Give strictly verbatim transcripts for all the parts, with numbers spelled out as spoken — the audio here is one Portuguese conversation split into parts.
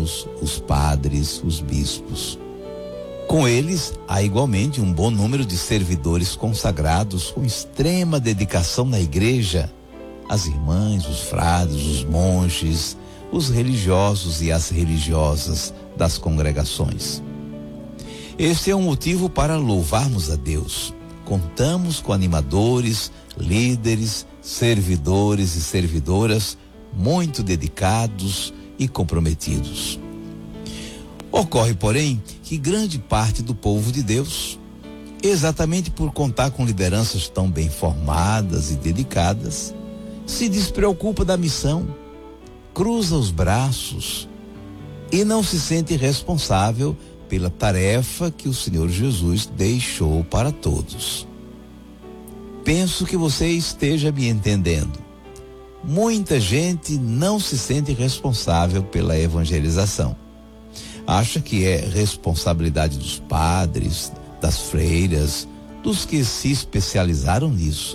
diáconos, os padres, os bispos. Com eles, há igualmente um bom número de servidores consagrados com extrema dedicação na igreja, as irmãs, os frades, os monges, os religiosos e as religiosas das congregações. Este é um motivo para louvarmos a Deus. Contamos com animadores, líderes, servidores e servidoras muito dedicados e comprometidos. Ocorre, porém, que grande parte do povo de Deus, exatamente por contar com lideranças tão bem formadas e dedicadas, se despreocupa da missão, cruza os braços e não se sente responsável pela tarefa que o Senhor Jesus deixou para todos. Penso que você esteja me entendendo. Muita gente não se sente responsável pela evangelização. Acha que é responsabilidade dos padres, das freiras, dos que se especializaram nisso.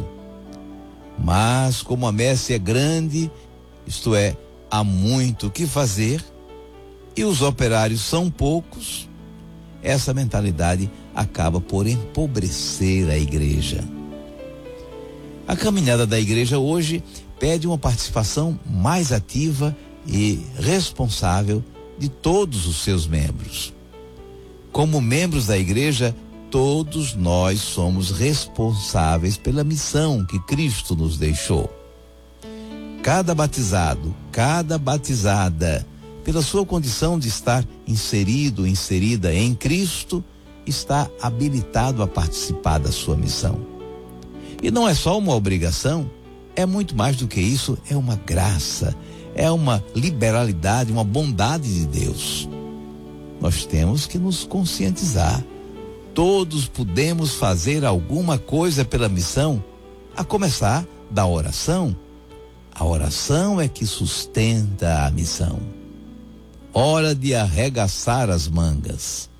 Mas como a messe é grande, isto é, há muito o que fazer, e os operários são poucos, essa mentalidade acaba por empobrecer a igreja. A caminhada da igreja hoje pede uma participação mais ativa e responsável de todos os seus membros. Como membros da igreja, todos nós somos responsáveis pela missão que Cristo nos deixou. Cada batizado, cada batizada, pela sua condição de estar inserido, inserida em Cristo, está habilitado a participar da sua missão. E não é só uma obrigação, é muito mais do que isso, é uma graça, é uma liberalidade, uma bondade de Deus. Nós temos que nos conscientizar. Todos podemos fazer alguma coisa pela missão, a começar da oração. A oração é que sustenta a missão. Hora de arregaçar as mangas.